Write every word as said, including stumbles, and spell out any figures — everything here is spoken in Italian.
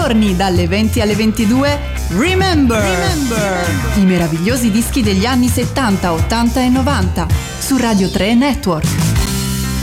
giorni dalle venti alle ventidue, Remember, Remember, i meravigliosi dischi degli anni settanta, ottanta e novanta su Radio tre Network.